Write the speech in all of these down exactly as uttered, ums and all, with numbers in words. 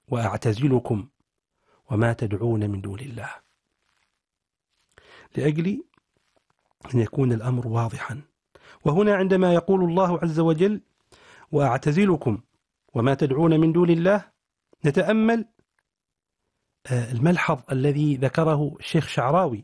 وأعتزلكم وما تدعون من دون الله، لأجل أن يكون الأمر واضحا. وهنا عندما يقول الله عز وجل وأعتزلكم وما تدعون من دون الله، نتأمل الملحظ الذي ذكره الشيخ شعراوي.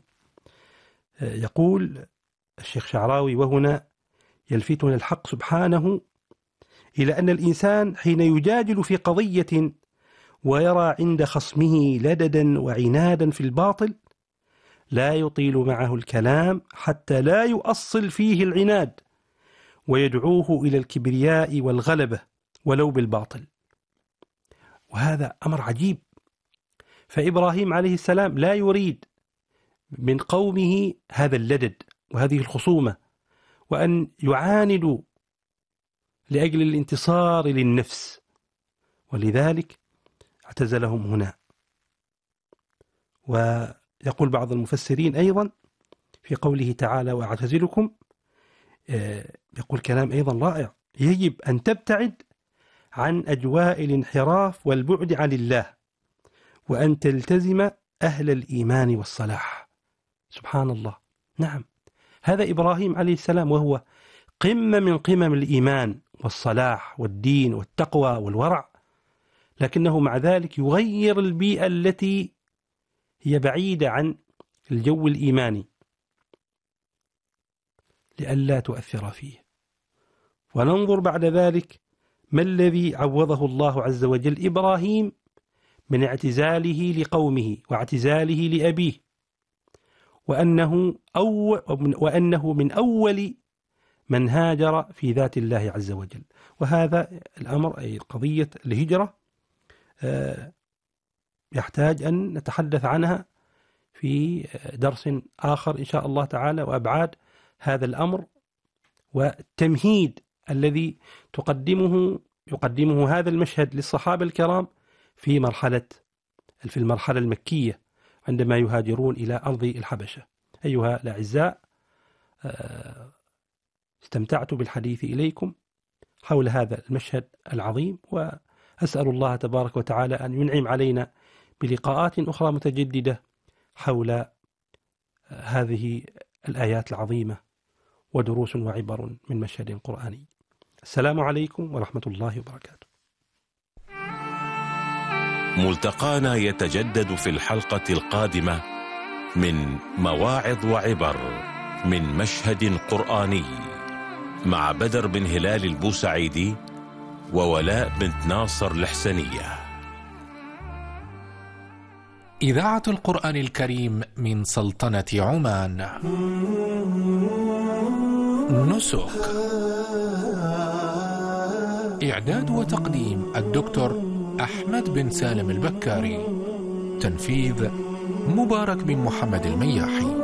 يقول الشيخ شعراوي: وهنا يلفتنا الحق سبحانه إلى أن الإنسان حين يجادل في قضية ويرى عند خصمه لددا وعنادا في الباطل لا يطيل معه الكلام حتى لا يؤصل فيه العناد ويدعوه إلى الكبرياء والغلبة ولو بالباطل. وهذا أمر عجيب. فإبراهيم عليه السلام لا يريد من قومه هذا اللدد وهذه الخصومة وأن يعاندوا لأجل الانتصار للنفس، ولذلك اعتزلهم هنا. ويقول بعض المفسرين أيضا في قوله تعالى وأعتزلكم، يقول كلام أيضا رائع: يجب أن تبتعد عن أجواء الانحراف والبعد عن الله، وأن تلتزم أهل الإيمان والصلاح. سبحان الله. نعم، هذا إبراهيم عليه السلام وهو قمة من قمم الإيمان والصلاح والدين والتقوى والورع، لكنه مع ذلك يغير البيئة التي هي بعيدة عن الجو الإيماني لئلا تؤثر فيه. وننظر بعد ذلك ما الذي عوضه الله عز وجل إبراهيم من اعتزاله لقومه واعتزاله لأبيه، وأنه, أو وأنه من أول من هاجر في ذات الله عز وجل. وهذا الأمر أي قضية الهجرة يحتاج أن نتحدث عنها في درس آخر إن شاء الله تعالى، وأبعاد هذا الأمر والتمهيد الذي تقدمه يقدمه هذا المشهد للصحابة الكرام في مرحلة في المرحلة المكية عندما يهاجرون إلى أرض الحبشة. أيها الأعزاء، استمتعت بالحديث إليكم حول هذا المشهد العظيم، وأسأل الله تبارك وتعالى أن ينعم علينا بلقاءات أخرى متجددة حول هذه الآيات العظيمة ودروس وعبر من مشهد قرآني. السلام عليكم ورحمة الله وبركاته. ملتقانا يتجدد في الحلقة القادمة من مواعظ وعبر من مشهد قرآني مع بدر بن هلال البوسعيدي وولاء بنت ناصر الحسنية. إذاعة القرآن الكريم من سلطنة عمان. نسك. إعداد وتقديم الدكتور أحمد بن سالم البكاري. تنفيذ مبارك بن محمد المياحي.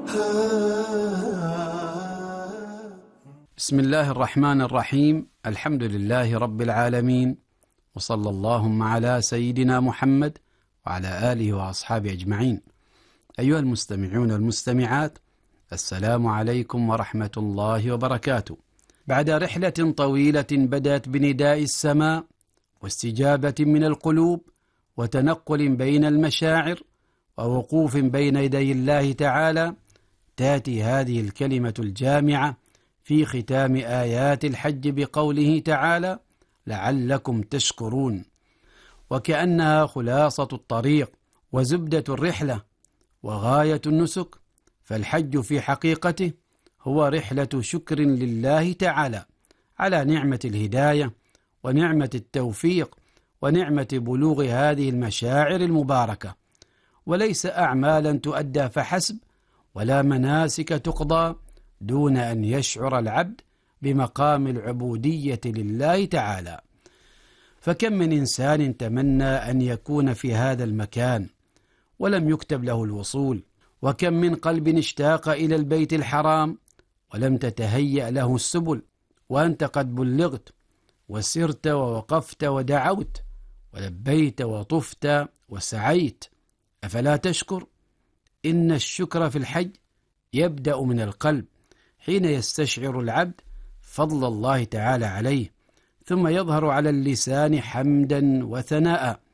بسم الله الرحمن الرحيم. الحمد لله رب العالمين، وصلى اللهم على سيدنا محمد وعلى آله وأصحابه أجمعين. أيها المستمعون والمستمعات، السلام عليكم ورحمة الله وبركاته. بعد رحلة طويلة بدأت بنداء السماء واستجابة من القلوب وتنقل بين المشاعر ووقوف بين يدي الله تعالى، تأتي هذه الكلمة الجامعة في ختام آيات الحج بقوله تعالى: لعلكم تشكرون، وكأنها خلاصة الطريق وزبدة الرحلة وغاية النسك. فالحج في حقيقته هو رحلة شكر لله تعالى على نعمة الهداية ونعمة التوفيق ونعمة بلوغ هذه المشاعر المباركة، وليس أعمالا تؤدى فحسب ولا مناسك تقضى دون أن يشعر العبد بمقام العبودية لله تعالى. فكم من إنسان تمنى أن يكون في هذا المكان ولم يكتب له الوصول، وكم من قلب اشتاق إلى البيت الحرام ولم تتهيأ له السبل، وأنت قد بلغت وسرت ووقفت ودعوت ولبيت وطفت وسعيت، أفلا تشكر؟ إن الشكر في الحج يبدأ من القلب حين يستشعر العبد فضل الله تعالى عليه، ثم يظهر على اللسان حمدا وثناء،